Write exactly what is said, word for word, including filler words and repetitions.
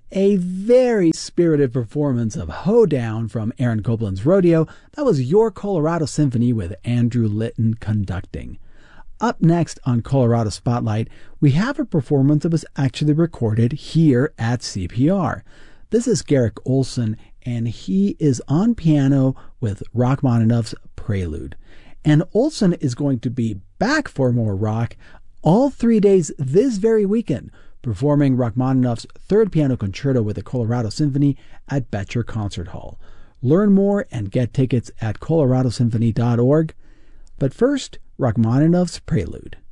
A very spirited performance of Hoedown from Aaron Copland's Rodeo. That was Your Colorado Symphony with Andrew Litton conducting. Up next on Colorado Spotlight, we have a performance that was actually recorded here at C P R. This is Garrick Olson, and he is on piano with Rachmaninoff's Prelude. And Olson is going to be back for more rock all three days this very weekend, performing Rachmaninoff's Third Piano Concerto with the Colorado Symphony at Betcher Concert Hall. Learn more and get tickets at colorado symphony dot org. But first, Rachmaninoff's Prelude.